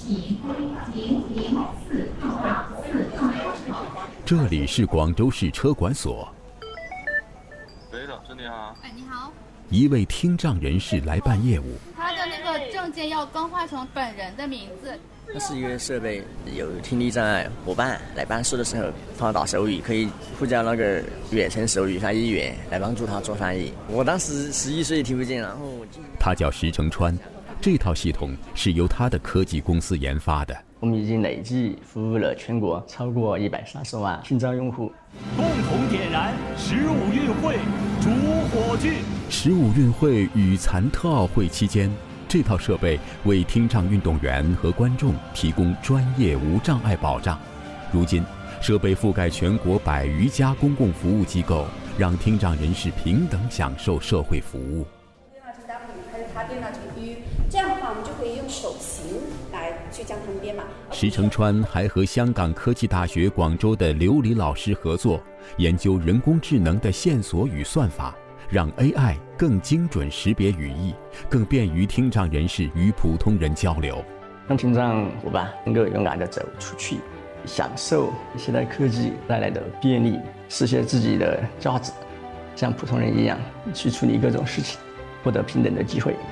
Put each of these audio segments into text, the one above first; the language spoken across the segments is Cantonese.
这里是广州市车管所。 喂，老师你好。 哎，你好。 一位听障人士来办业务。 他的那个证件要更换成本人的名字。 那是一个设备，有听力障碍伙伴来办事的时候，他打手语可以呼叫那个远程手语翻译员来帮助他做翻译。我当时11岁听不见，然后他叫石成川，这套系统是由他的科技公司研发的。 我们已经累计服务了全国超过130万听障用户。 共同点燃15运会主火炬。 15运会与残特奥会期间，这套设备为听障运动员和观众提供专业无障碍保障。如今，设备覆盖全国100余家公共服务机构，让听障人士平等享受社会服务。 变化成 W 还是它变化成 U， 这样的话我们就可以用手型来去将它们编码。 石成川还和香港科技大学广州的刘黎老师合作，研究人工智能的线索与算法，让 AI 更精准识别语义，更便于听障人士与普通人交流， 让听障伙伴能够勇敢地走出去，享受现代科技带来的便利，实现自己的价值，像普通人一样去处理各种事情，获得平等的機會。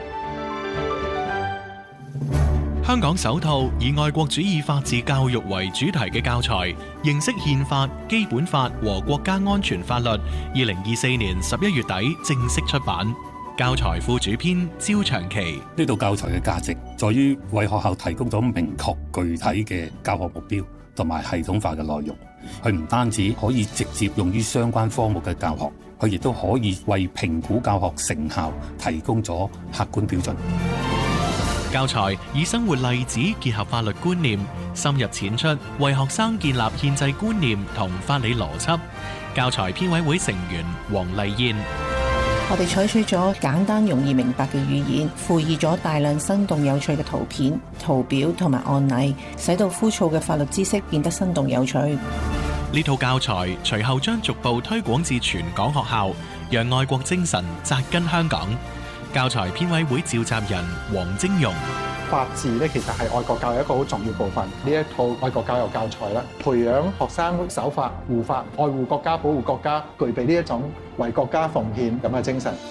香港首套以愛國主義法治教育為主題嘅教材，認識憲法、基本法和國家安全法律，2024年11月底正式出版。教材副主編焦長期， 呢套教材嘅價值在於為學校提供咗明確具體嘅教學目標同埋系統化嘅內容。佢唔單止可以直接用於相關科目嘅教學，佢亦都可以為評估教學成效提供咗客觀標準。 教材以生活例子結合法律觀念，深入淺出，為學生建立憲制觀念同法理邏輯。教材編委會成員黃麗燕， 我哋採取咗簡單容易明白嘅語言，附以咗大量生動有趣嘅圖片、圖表同埋案例，使到枯燥嘅法律知識變得生動有趣。 呢套教材隨後將逐步推廣至全港學校，讓愛國精神扎根香港。教材編委會召集人黃晶容， 法治咧其實係愛國教育一個好重要部分。呢一套愛國教育教材啦，培養學生守法、護法、愛護國家、保護國家，具備呢一種為國家奉獻咁嘅精神。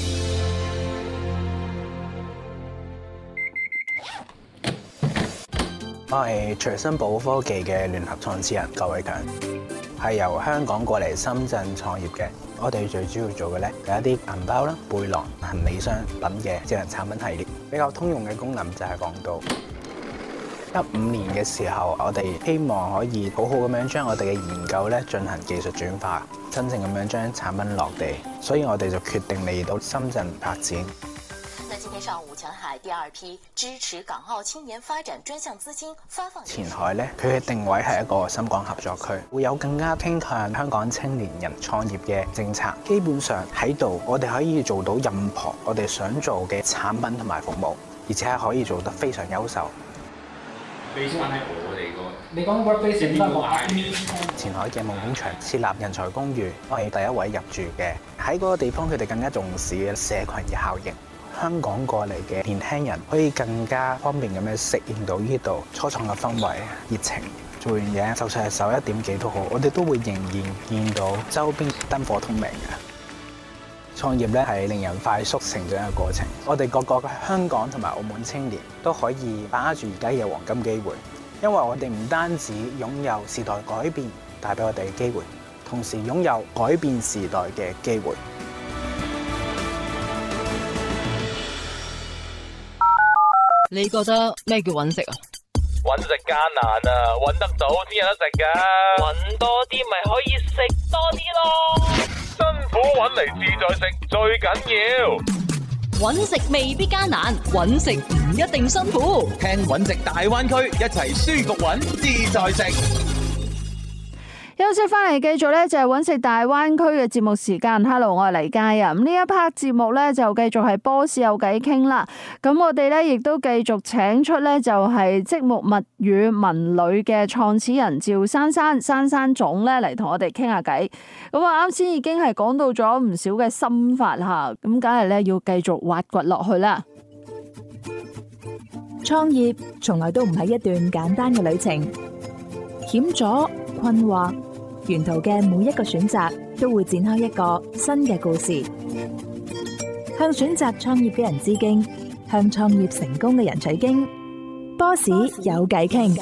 我係隨身保科技嘅聯合創始人郭偉強，係由香港過嚟深圳創業嘅。我哋最主要做嘅咧有一啲銀包啦、背囊、行李箱等嘅智能產品系列。比較通用嘅功能就係講到15年嘅時候，我哋希望可以好好咁樣將我哋嘅研究咧進行技術轉化，真正咁樣將產品落地。所以我哋就決定嚟到深圳發展。 今天上午，前海第2批支持港澳青年發展專項資金發放。 前海咧，佢嘅定位係一個深港合作區，會有更加傾向香港青年人創業嘅政策。基本上喺度，我哋可以做到任何我哋想做嘅產品同埋服務，而且係可以做得非常優秀。 你講 workplace 點解前海嘅夢工場設立人才公寓，我係第一位入住嘅。喺嗰個地方，佢哋更加重視嘅社群嘅效應。香港過嚟嘅年輕人可以更加方便咁樣適應到呢度初創嘅氛圍、熱情。做完嘢，就算係11點幾都好，我哋都會仍然見到周邊燈火通明嘅。創業咧係令人快速成長嘅過程。我哋各個嘅香港同埋澳門青年都可以把握住而家嘅黃金機會，因為我哋唔單止擁有時代改變帶俾我哋嘅機會，同時擁有改變時代嘅機會。 你覺得咩叫揾食啊？ 揾食艱難啊，揾得到先有得食㗎。揾多啲咪可以食多啲咯。辛苦揾嚟自在食最緊要。 揾食未必艱難，揾食唔一定辛苦。 聽揾食大灣區，一齊舒服揾，自在食。 休息翻嚟繼續咧，就係揾食大灣區嘅節目時間。Hello， 我係黎佳啊。咁呢一 part 節目咧就繼續係 boss 有偈傾啦。咁我哋咧亦都繼續請出咧就係積木物語文旅嘅創始人趙珊珊總咧嚟同我哋傾下偈。咁啊啱先已經係講到咗唔少嘅心法吓，咁梗係咧要繼續挖掘落去啦。 創業從來都唔係一段簡單嘅旅程，險阻、困惑，沿途嘅每一個選擇都會展開一個新嘅故事。向選擇創業嘅人致敬，向創業成功嘅人取經。Boss 有偈傾。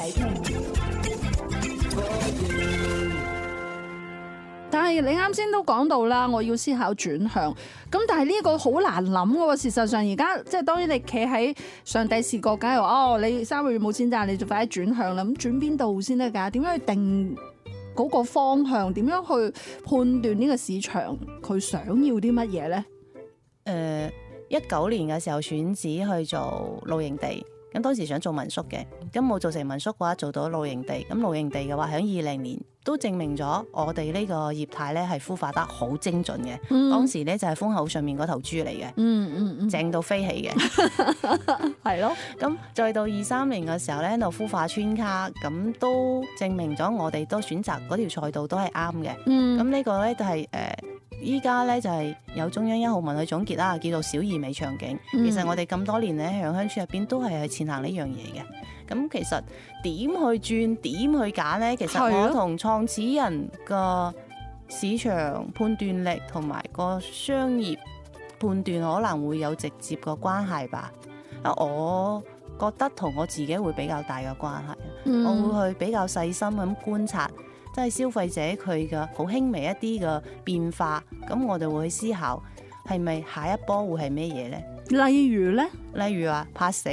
但係你啱先都講到啦，我要思考轉向。咁但係呢個好難諗嘅喎。事實上而家即係當然你企喺上帝視角，梗係話你3個月冇錢賺，你就快啲轉向啦。咁轉邊度先得㗎？點樣去定嗰個方向？點樣去判斷呢個市場佢想要啲乜嘢咧 ？19年嘅時候選址去做露營地。咁當時想做民宿嘅，咁冇做成民宿嘅話，做到露營地。咁露營地嘅話，喺20年都證明咗我哋呢個業態咧係孵化得好精準嘅。當時咧就係風口上面嗰頭豬嚟嘅，正到飛起嘅，係咯。咁再到23年嘅時候咧，喺度孵化村卡，咁都證明咗我哋都選擇嗰條賽道都係啱嘅。咁呢個咧就係依家咧就係有中央1號文去總結啦，叫做小而美場景。其實我哋咁多年咧喺鄉村入邊都係去前行呢樣嘢嘅。咁其實點去轉、點去揀咧？其實我同創始人個市場判斷力同埋個商業判斷可能會有直接個關係吧。我覺得同我自己會比較大嘅關係。我會去比較細心咁觀察。即係消費者佢嘅好輕微一啲嘅變化，咁我哋會去思考係咪下一波會係咩嘢呢？ 例如呢？ 例如話怕死。